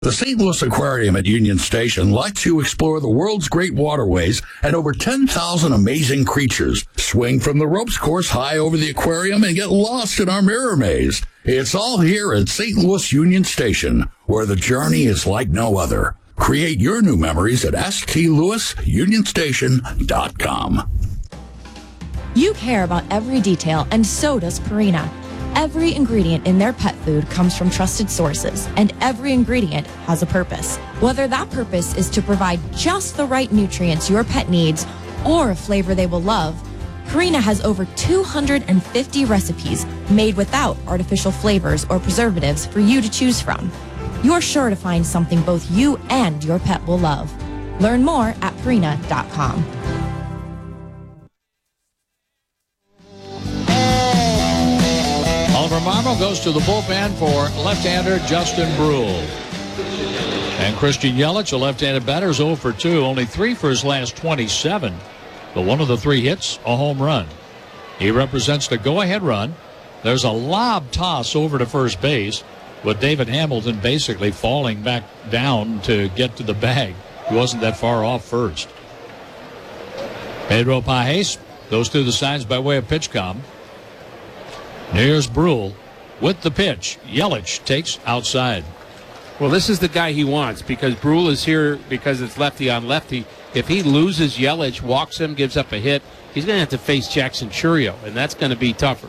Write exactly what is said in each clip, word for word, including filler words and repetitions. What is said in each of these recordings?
The Saint Louis Aquarium at Union Station lets you explore the world's great waterways and over ten thousand amazing creatures. Swing from the ropes course high over the aquarium and get lost in our mirror maze. It's all here at Saint Louis Union Station, where the journey is like no other. Create your new memories at s t louis union station dot com. You care about every detail, and so does Purina. Every ingredient in their pet food comes from trusted sources, and every ingredient has a purpose. Whether that purpose is to provide just the right nutrients your pet needs or a flavor they will love, Purina has over two hundred fifty recipes made without artificial flavors or preservatives for you to choose from. You're sure to find something both you and your pet will love. Learn more at purina dot com. Oliver Marmol goes to the bullpen for left-hander Justin Brule. And Christian Yelich, a left-handed batter, is oh for two. Only three for his last twenty-seven. But one of the three hits, a home run. He represents the go-ahead run. There's a lob toss over to first base, with David Hamilton basically falling back down to get to the bag. He wasn't that far off first. Pedro Pajes goes through the signs by way of pitch com. Here's Brule with the pitch. Yelich takes outside. Well, this is the guy he wants, because Brule is here because it's lefty on lefty. If he loses Yelich, walks him, gives up a hit, he's going to have to face Jackson Chourio, and that's going to be tougher.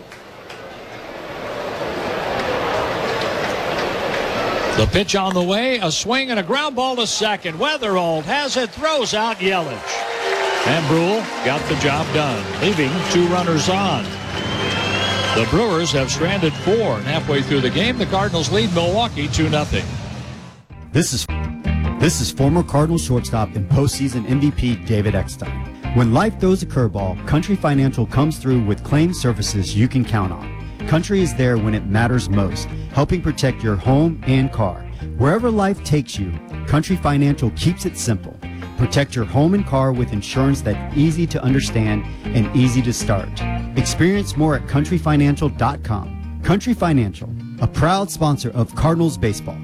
The pitch on the way, a swing and a ground ball to second. Weatherald has it, throws out Yelich. And Brule got the job done, leaving two runners on. The Brewers have stranded four, and halfway through the game, the Cardinals lead Milwaukee two nothing. This is this is former Cardinals shortstop and postseason M V P David Eckstein. When life throws a curveball, Country Financial comes through with claim services you can count on. Country is there when it matters most, helping protect your home and car. Wherever life takes you, Country Financial keeps it simple. Protect your home and car with insurance that's easy to understand and easy to start. Experience more at country financial dot com. Country Financial, a proud sponsor of Cardinals baseball.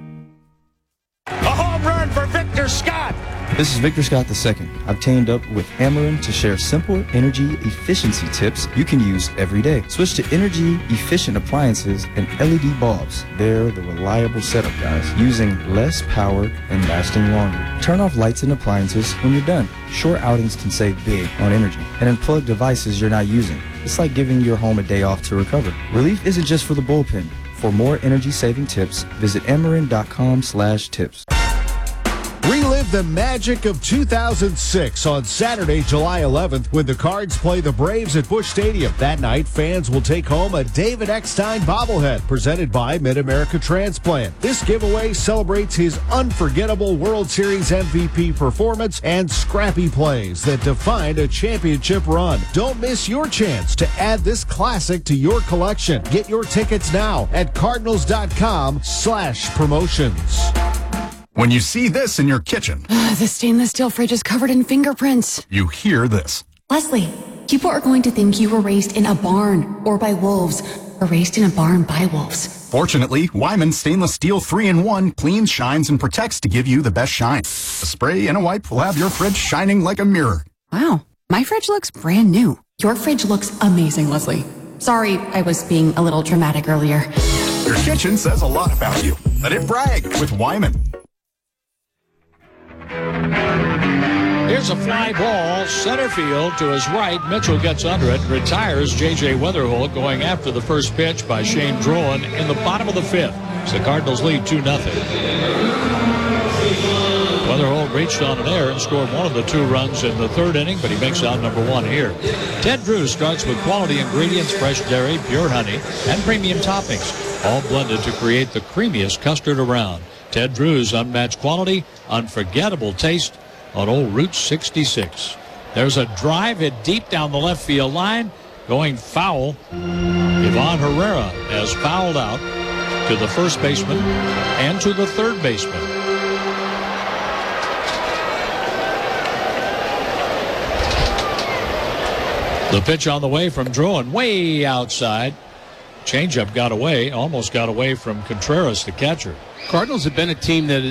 A home run for Victor Scott. This is Victor Scott the second. I've teamed up with Ameren to share simple energy efficiency tips you can use every day. Switch to energy efficient appliances and L E D bulbs. They're the reliable setup, guys, using less power and lasting longer. Turn off lights and appliances when you're done. Short outings can save big on energy. And unplug devices you're not using. It's like giving your home a day off to recover. Relief isn't just for the bullpen. For more energy-saving tips, visit ameren dot com slash tips. Relive the magic of two thousand six on Saturday, July eleventh, when the Cards play the Braves at Busch Stadium. That night, fans will take home a David Eckstein bobblehead presented by Mid-America Transplant. This giveaway celebrates his unforgettable World Series M V P performance and scrappy plays that defined a championship run. Don't miss your chance to add this classic to your collection. Get your tickets now at cardinals dot com slash promotions. When you see this in your kitchen, the stainless steel fridge is covered in fingerprints. You hear this. Leslie, people are going to think you were raised in a barn or by wolves, or raised in a barn by wolves. Fortunately, Wyman Stainless Steel three in one cleans, shines, and protects to give you the best shine. A spray and a wipe will have your fridge shining like a mirror. Wow, my fridge looks brand new. Your fridge looks amazing, Leslie. Sorry, I was being a little dramatic earlier. Your kitchen says a lot about you. Let it brag with Wyman. Here's a fly ball, center field to his right. Mitchell gets under it, retires J J Weatherholt, going after the first pitch by Shane Drowan in the bottom of the fifth. So the Cardinals lead two nothing. Weatherholt reached on an error and scored one of the two runs in the third inning, but he makes out number one here. Ted Drew starts with quality ingredients, fresh dairy, pure honey, and premium toppings, all blended to create the creamiest custard around. Ted Drew's unmatched quality, unforgettable taste on old Route sixty-six. There's a drive hit deep down the left field line, going foul. Ivan Herrera has fouled out to the first baseman and to the third baseman. The pitch on the way from Drowan, way outside. Changeup got away, almost got away from Contreras, the catcher. Cardinals have been a team that